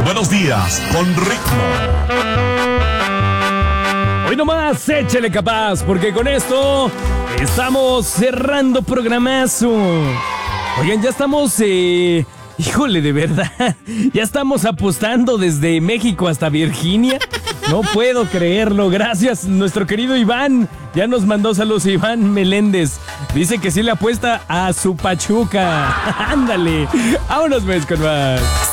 Buenos días, con ritmo. Hoy nomás, échale capaz, porque con esto estamos cerrando programazo. Oigan, ya estamos, híjole, de verdad, ya estamos apostando desde México hasta Virginia. No puedo creerlo, gracias, nuestro querido Iván. Ya nos mandó saludos Iván Meléndez. Dice que sí le apuesta a su Pachuca. Ándale, vámonos pues con más.